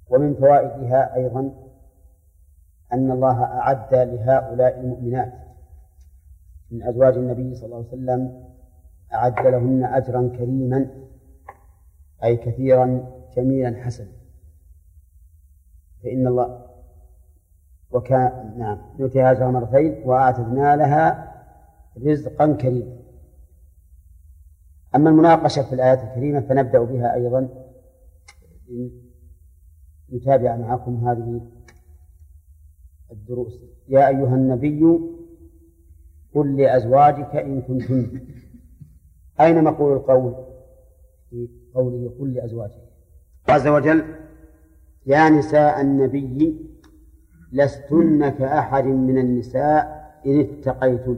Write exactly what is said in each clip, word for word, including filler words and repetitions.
ومن فوائدها أيضا أن الله أعد لهؤلاء المؤمنات من أزواج النبي صلى الله عليه وسلم أعد لهن أجرا كريما، أي كثيرا جميلا حسنا. فإن الله وكان نعم نؤتيها أجرها مرتين وأعتدنا لها رزقا كريما. أما المناقشة في الآيات الكريمة فنبدأ بها أيضا، نتابع معكم هذه الدروس. يا أيها النبي قل لأزواجك إن كنتن، أين مقول القول؟ في قوله قل لأزواجك عز وجل: يا نساء النبي لستن كأحد من النساء إن اتقيتن.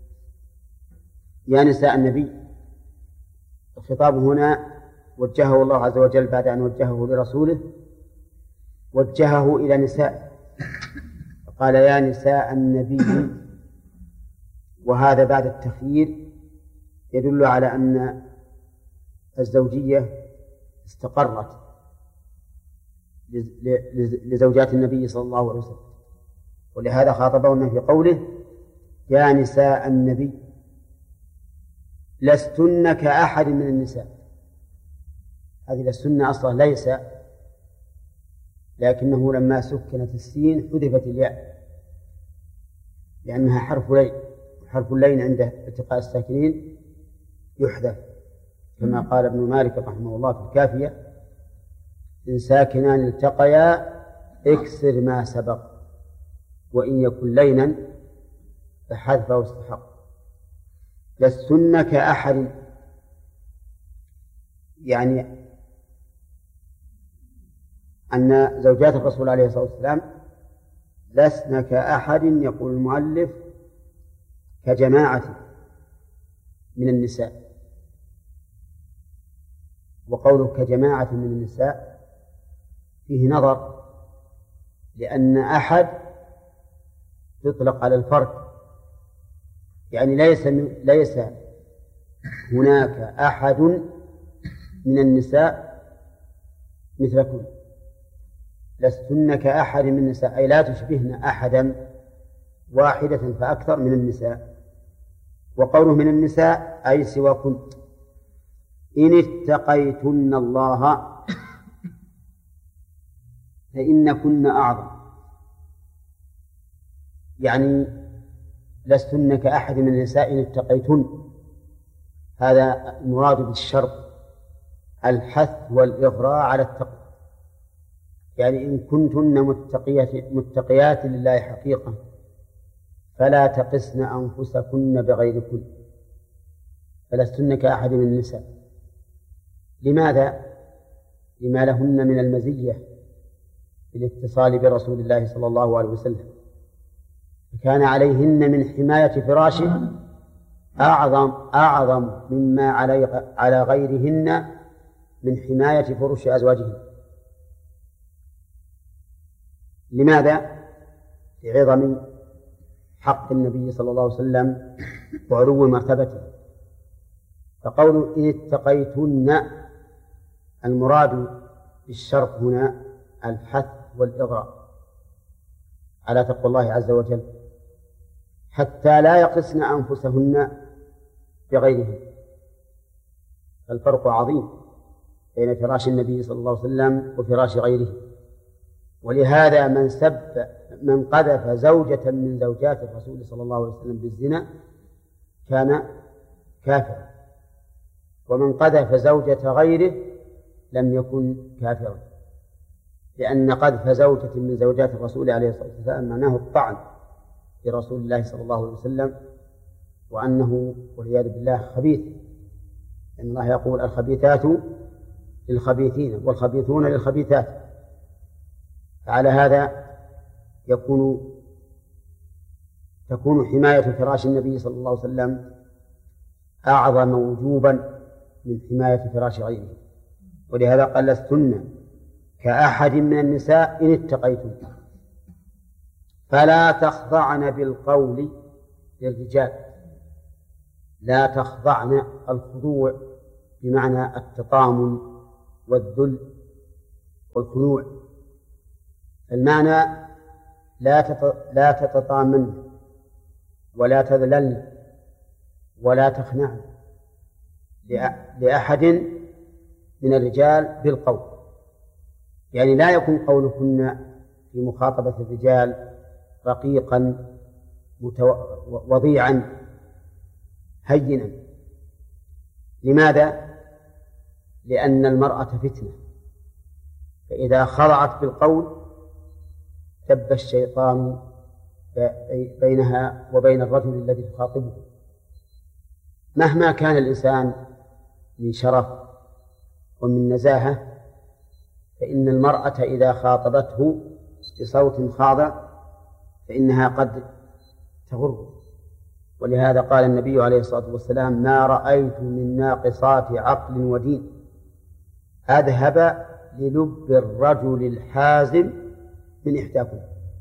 يا نساء النبي، الخطاب هنا وجهه الله عز وجل بعد أن وجهه لرسوله، وجهه إلى نساء، قال يا نساء النبي، وهذا بعد التخيير يدل على أن الزوجية استقرت لزوجات النبي صلى الله عليه وسلم، ولهذا خاطبهن في قوله يا نساء النبي لستن كأحد من النساء. هذه لستن أصلا ليس، لكنه لما سكنت السين حذفت الياء لأنها حرف لين، حرف اللين عند التقاء الساكنين يحذف، كما قال ابن مالك رحمه الله في الكافية: إن ساكنان التقيا اكسر ما سبق، وإن يكن لينا فحذفه استحق. لستن كأحد، يعني أن زوجات الرسول عليه الصلاة والسلام لسن كأحد، يقول المؤلف كجماعة من النساء. وقوله كجماعة من النساء فيه نظر، لأن أحد يطلق على الفرد، يعني ليس ليس هناك أحد من النساء مثلكم. لستن كأحد من النساء، أي لا تشبهن أحدا، واحدة فأكثر من النساء. وقوله من النساء أي سواكن. إن اتقيتن الله فإنكن أعظم، يعني لستن كأحد من النساء إن اتقيتن. هذا المراد بالشرط الحث والإغراء على التقوى، يعني إن كنتن متقيات, متقيات لله حقيقة فلا تقسن أنفسكن بغيركن، فلستن كأحد من النساء. لماذا؟ لما لهن من المزية في الاتصال برسول الله صلى الله عليه وسلم، كان عليهن من حماية فراشه أعظم أعظم مما علي على غيرهن من حماية فرش أزواجهن. لماذا؟ لعظم حق النبي صلى الله عليه وسلم وعلو مرتبته. فقول إن اتقيتن المراد بالشرط هنا الحث والإغراء على تقوى الله عز وجل، حتى لا يقسن أنفسهن بغيرهن. الفرق عظيم بين فراش النبي صلى الله عليه وسلم وفراش غيره. ولهذا من سب من قذف زوجة من زوجات الرسول صلى الله عليه وسلم بالزنا كان كافرا، ومن قذف زوجة غيره لم يكن كافرا، لأن قذف زوجة من زوجات الرسول عليه الصلاة والسلام معناه الطعن برسول الله صلى الله عليه وسلم، وأنه والعياذ بالله خبيث، لأن الله يقول الخبيثات للخبيثين والخبيثون للخبيثات. فعلى هذا يكون تكون حماية فراش النبي صلى الله عليه وسلم أعظم وجوبا من حماية فراش غيره. ولهذا قال لستن كأحد من النساء إن اتقيتن فلا تخضعن بالقول للرجال. لا تخضعن، الخضوع بمعنى التطامن والذل والخنوع المعنى لا لا تتطامن ولا تذلل ولا تخنع لأحد من الرجال بالقول، يعني لا يكون قولكن في مخاطبة الرجال رقيقا وضيعا هينا. لماذا؟ لأن المرأة فتنة، فإذا خضعت بالقول دب الشيطان بينها وبين الرجل الذي تخاطبه. مهما كان الإنسان من شرف ومن نزاهة، فإن المرأة إذا خاطبته بصوت خاضع فإنها قد تغر. ولهذا قال النبي عليه الصلاة والسلام: ما رأيت من ناقصات عقل ودين أذهب للب الرجل الحازم من إحداكم.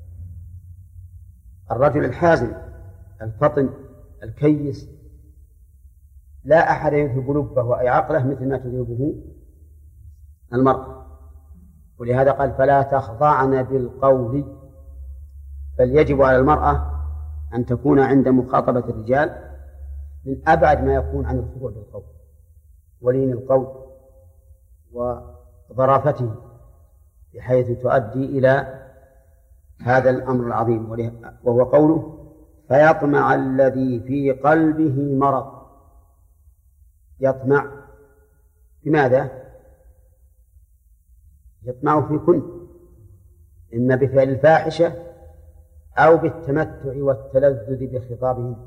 الرجل الحازم الفطن الكيس لا أحد يذهب لبه أي عقله مثل ما تذهبه المرأة. ولهذا قال: فلا تخضعن بالقول. بل يجب على المرأة أن تكون عند مخاطبة الرجال من أبعد ما يكون عن الخضوع بالقول ولين القول وظرافته، بحيث تؤدي إلى هذا الأمر العظيم، وهو قوله: فيطمع الذي في قلبه مرض. يطمع بماذا؟ يطمع في كل، إما بفعل الفاحشة أو بالتمتع والتلذذ بخطابهم.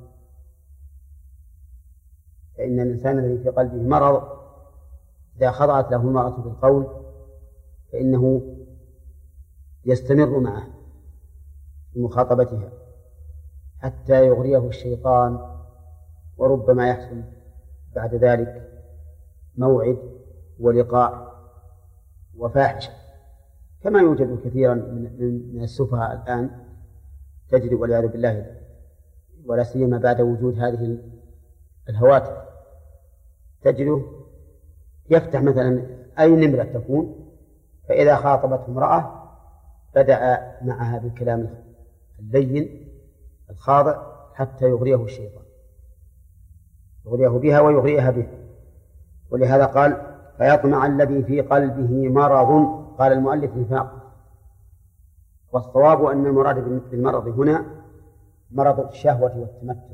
فإن الإنسان الذي في قلبه مرض إذا خضعت له المرأة بالقول فإنه يستمر معه في مخاطبتها حتى يغريه الشيطان، وربما يحصل بعد ذلك موعد ولقاء وفاحشة، كما يوجد كثيرا من السفهاء الآن، تجد والعياذ بالله، ولا سيما بعد وجود هذه الهواتف، تجده يفتح مثلا أي نمرة تكون، فإذا خاطبته امرأة بدأ معها بالكلام اللين الخاضع حتى يغريه الشيطان، يغريه بها ويغريها به. ولهذا قال: فيطمع الذي في قلبه مرض. قال المؤلف: نفاق. والصواب أن المراد بالمرض هنا مرض الشهوة والتمتع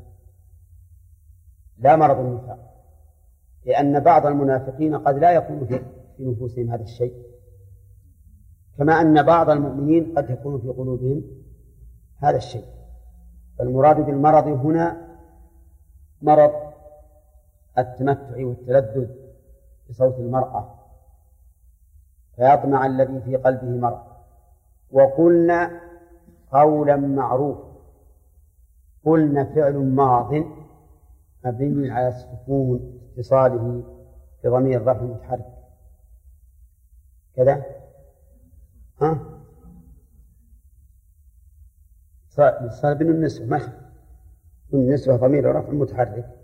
لا مرض النفاق، لأن بعض المنافقين قد لا يكون في نفوسهم هذا الشيء، كما أن بعض المؤمنين قد يكون في قلوبهم هذا الشيء. فالمراد بالمرض هنا مرض التمتع والتلذذ بصوت المرأة. فيطمع الذي في قلبه مرض. وقلنا قولا معروفا. قلنا فعل ماض مبني على السكون اتصاله بضمير الرفع المتحرك كذا، ها صار بين النسبة ماشي، النسبة ضمير الرفع المتحرك.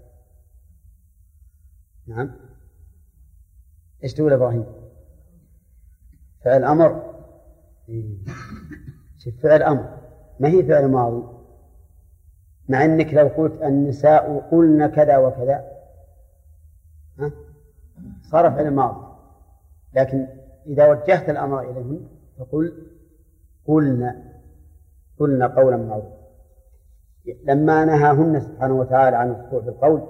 نعم، ايش تقول ابراهيم؟ فعل امر. شوف، فعل امر ما هي فعل ماضي، مع انك لو قلت النساء قلن كذا وكذا ها صار فعل ماضي، لكن اذا وجهت الامر اليهن فقل قلنا قلنا قولا معروفا. لما نهاهن سبحانه وتعالى عن الخضوع بالقول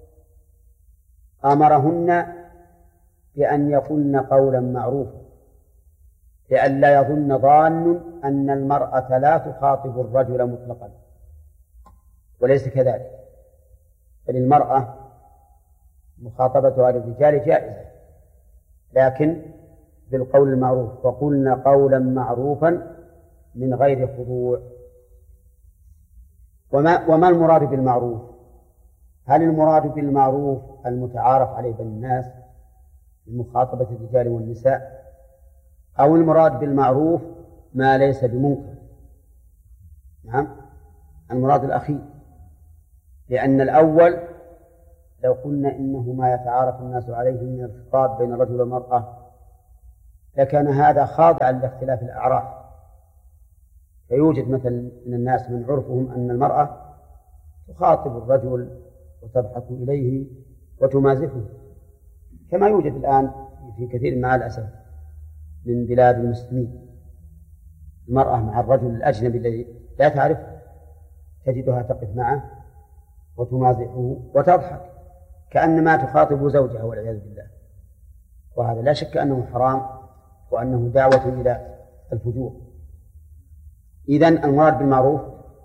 امرهن بان يقولن قولا معروفا، لئلا يظن ظان ان المرأة لا تخاطب الرجل مطلقا، وليس كذلك، فللمرأة مخاطبتها للرجال جائزة، لكن بالقول المعروف. وقلنا قولا معروفا من غير خضوع. وما, وما المراد بالمعروف؟ هل المراد بالمعروف المتعارف عليه بين الناس في مخاطبة الرجال والنساء، أو المراد بالمعروف ما ليس بمنكر؟ نعم، المراد الأخير، لأن الأول لو قلنا إنه ما يتعارف الناس عليه من الخطاب بين الرجل والمرأة لكان هذا خاضعا لاختلاف الأعراف، فيوجد مثلا من الناس من عرفهم أن المرأة تخاطب الرجل وتضحك إليه وتمازحه، كما يوجد الآن في كثير مع الأسف من بلاد المسلمين، المرأة مع الرجل الأجنبي الذي لا تعرف تجدها تقف معه وتمازحه وتضحك كأنما تخاطب زوجها والعياذ بالله، وهذا لا شك أنه حرام وأنه دعوة إلى الفجور. إذن المراد بالمعروف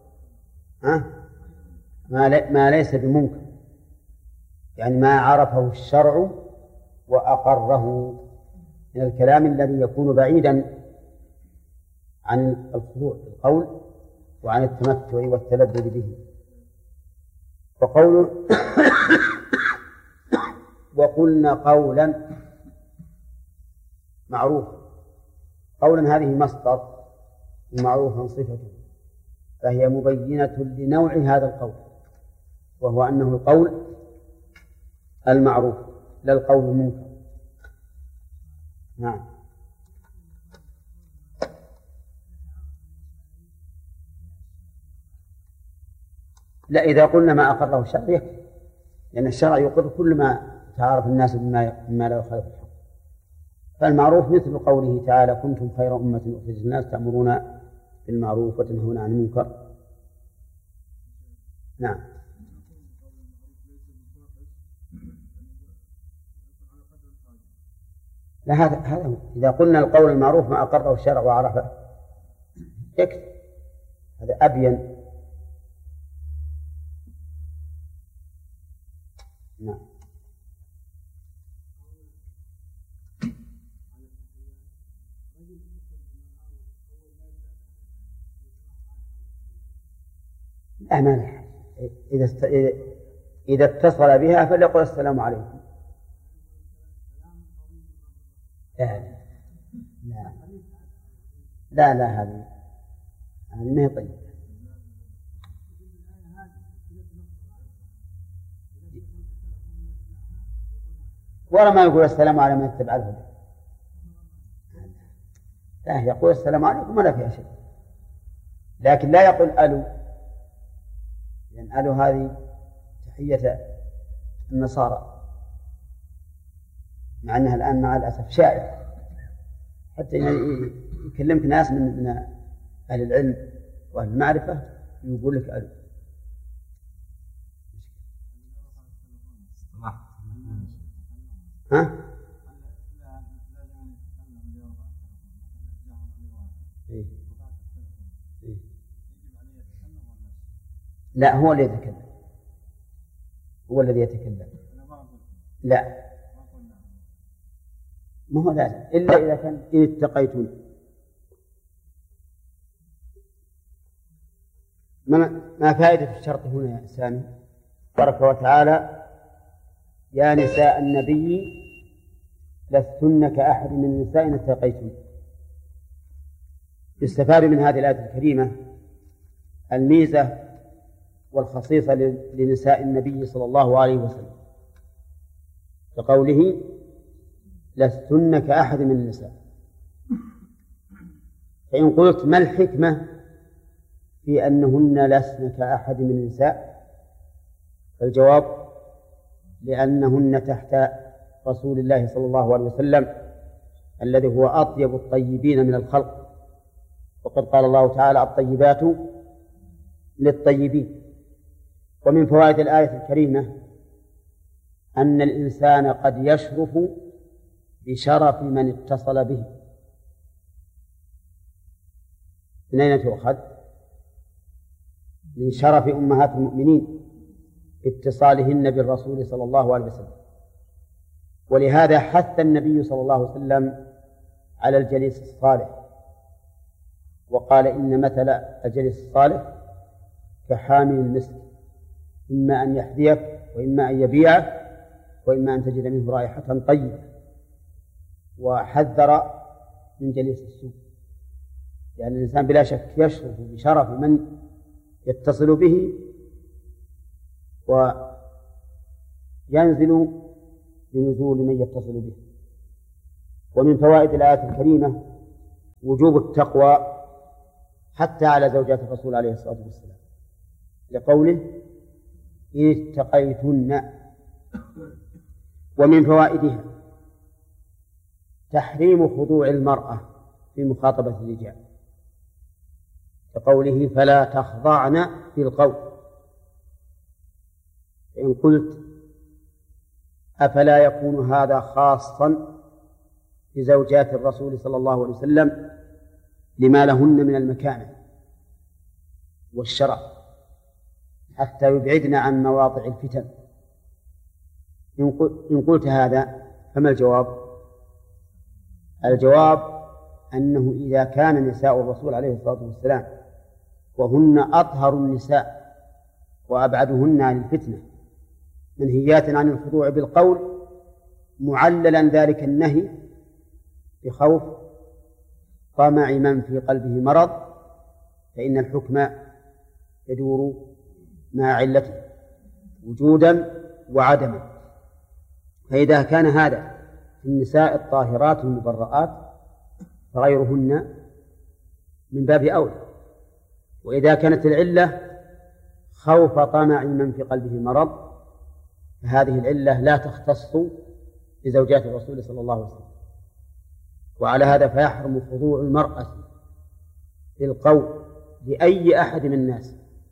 ما ليس بمنكر، يعني ما عرفه الشرع وأقره من الكلام الذي يكون بعيدا عن الخضوع بالقول وعن التمتع والتلذذ به. وقوله وقلنا قولا معروفا، قولا هذه مصدر معروفا صفته، فهي مبينة لنوع هذا القول، وهو أنه القول المعروف لا القول المنكر. نعم. لا، إذا قلنا ما أقره الشرع يكفي، لأن الشرع يقر كل ما تعارف الناس بما لا يخالف الحق. فالمعروف مثل قوله تعالى كنتم خير أمة أخرجت للناس تأمرون بالمعروف وتنهون عن المنكر. نعم. لا، هذا هذا إذا قلنا القول المعروف ما أقره الشرع وعرفه يكفي، هذا أبين. نعم. لا مانع، إذا است... إذا اتصل بها فليقل السلام عليكم. لا لا لا لا هذه هذه ما هي طيبة. ولا ما يقول السلام على من اتبع الهدى، لا يقول السلام عليكم ولا فيها شيء، لكن لا يقول ألو، لأن ألو هذه تحية النصارى، مع أنها الآن مع الأسف شائعة، حتى يكلمك ناس من من أهل العلم وأهل المعرفة يقول لك ألو. ها؟ إيه؟ إيه؟ لا، هو الذي يتكلم، هو الذي يتكلم. لا، ما هو لازم إلا إذا كان إن اتقيتم. ما ما فائدة الشرط هنا يا سامي؟ بارك وتعالى يا نساء النبي لستن كأحد من النساء إن اتقيتم. يستفاد من هذه الآية الكريمة الميزة والخصيصة لنساء النبي صلى الله عليه وسلم، بقوله لستن كأحد من النساء. فإن قلت ما الحكمة في أنهن لسن كأحد من النساء؟ فالجواب لأنهن تحت رسول الله صلى الله عليه وسلم الذي هو أطيب الطيبين من الخلق، وقد قال الله تعالى الطيبات للطيبين. ومن فوائد الآية الكريمة أن الإنسان قد يشرف بشرف من اتصل به. من أين تؤخذ؟ من شرف أمهات المؤمنين اتصالهن بالرسول صلى الله عليه وسلم. ولهذا حث النبي صلى الله عليه وسلم على الجليس الصالح، وقال إن مثل الجليس الصالح كحامل المسك، إما أن يحذيك وإما أن يبيعك وإما أن تجد منه رائحة طيبة. وحذر من جليس السوء، لأن يعني الإنسان بلا شك يشرف بشرف من يتصل به وينزل بنزول من يتصل به. ومن فوائد الآية الكريمة وجوب التقوى حتى على زوجات الرسول عليه الصلاة والسلام، لقوله إن اتقيتن. ومن فوائدها تحريم خضوع المرأة في مخاطبة الرجال، كقوله فلا تخضعن بالقول. فإن قلت أفلا يكون هذا خاصا بزوجات الرسول صلى الله عليه وسلم لما لهن من المكانة والشرع حتى يبعدن عن مواضع الفتن؟ إن قلت هذا فما الجواب؟ الجواب أنه إذا كان نساء الرسول عليه الصلاة والسلام وهن أطهر النساء وأبعدهن عن الفتنة منهيات عن الخضوع بالقول، معللا ذلك النهي بخوف طمع من في قلبه مرض، فإن الحكم يدور مع علته وجودا وعدما. فإذا كان هذا في النساء الطاهرات المبرآت فغيرهن من باب أولى. وإذا كانت العلة خوف طمع من في قلبه مرض فهذه العلة لا تختص بزوجات الرسول صلى الله عليه وسلم. وعلى هذا فيحرم خضوع المرأة بالقول لأي أحد من الناس،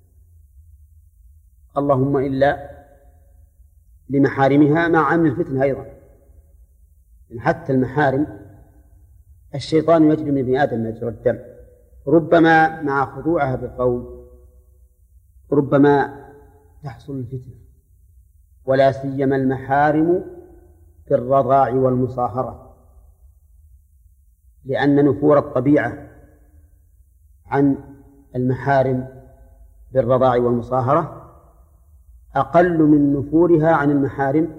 اللهم إلا لمحارمها مع عمل الفتنة أيضا. حتى المحارم الشيطان يجري من ابن آدم مجرى الدم، ربما مع خضوعها بالقول ربما تحصل الفتنة، ولا سيما المحارم في الرضاع والمصاهرة، لأن نفور الطبيعة عن المحارم بالرضاع والمصاهرة أقل من نفورها عن المحارم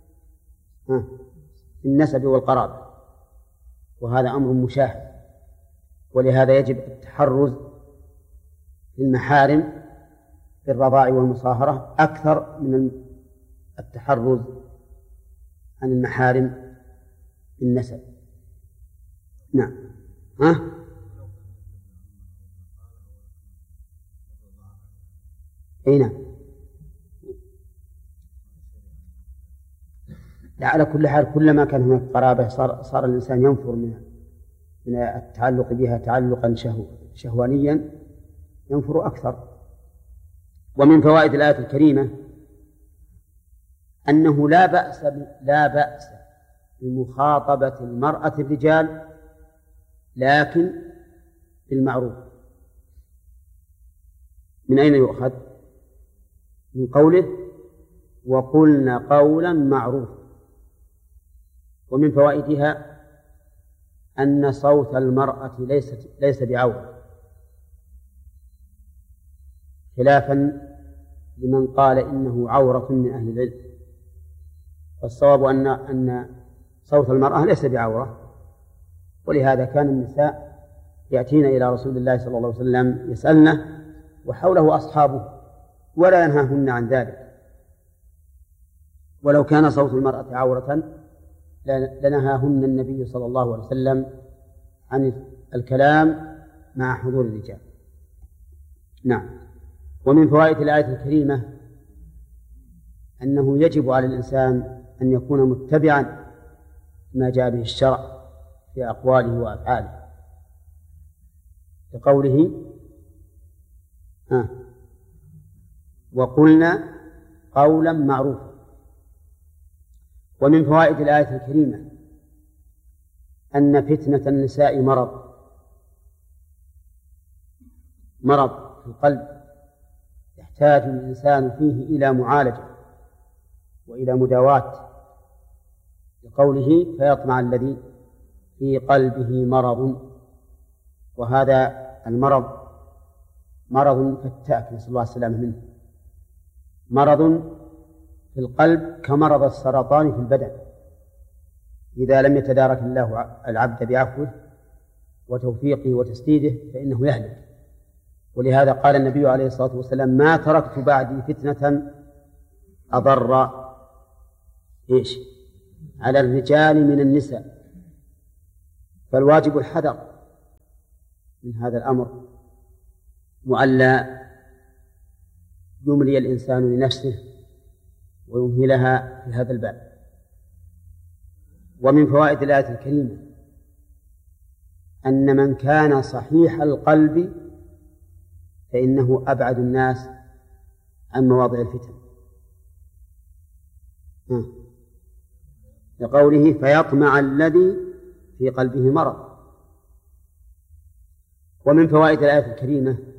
في النسب والقرابة، وهذا أمر مشاهد. ولهذا يجب التحرز للمحارم في الرضاع والمصاهرة أكثر من التحرز عن المحارم في النسب. نعم. ها؟ أي نعم. على كل حال كلما كان هناك قرابة صار, صار الإنسان ينفر من من التعلق بها تعلقا شهو شهوانيا ينفر أكثر. ومن فوائد الآية الكريمة أنه لا بأس لا بأس بمخاطبة المرأة الرجال لكن بالمعروف. من أين يؤخذ؟ من قوله وقلنا قولا معروفا. ومن فوائدها أن صوت المرأة ليس ليس بعورة، خلافا لمن قال إنه عورة من أهل العلم. والصواب أن أن صوت المرأة ليس بعورة، ولهذا كان النساء يأتين إلى رسول الله صلى الله عليه وسلم يسألنه وحوله أصحابه ولا ينهاهن عن ذلك. ولو كان صوت المرأة عورة لنهاهن النبي صلى الله عليه وسلم عن الكلام مع حضور الرجال. نعم. ومن فوائد الآية الكريمة أنه يجب على الإنسان أن يكون متبعا ما جاء به الشرع في أقواله وأفعاله، كقوله آه وقلنا قولا معروفا. ومن فوائد الآية الكريمة أن فتنة النساء مرض مرض في القلب يحتاج الإنسان فيه إلى معالجة وإلى مداواة، لقوله فيطمع الذي في قلبه مرض. وهذا المرض مرض فتاك، نسأل الله السلامة منه، مرض في القلب كمرض السرطان في البدن، إذا لم يتدارك الله العبد بعفوه وتوفيقه وتسديده فإنه يهلك. ولهذا قال النبي عليه الصلاة والسلام ما تركت بعدي فتنة أضر إيش على الرجال من النساء. فالواجب الحذر من هذا الأمر وألا يملي الإنسان لنفسه ويمهلها في هذا الباب. ومن فوائد الآية الكريمة أن من كان صحيح القلب فإنه أبعد الناس عن مواضع الفتن، لقوله فيطمع الذي في قلبه مرض. ومن فوائد الآية الكريمة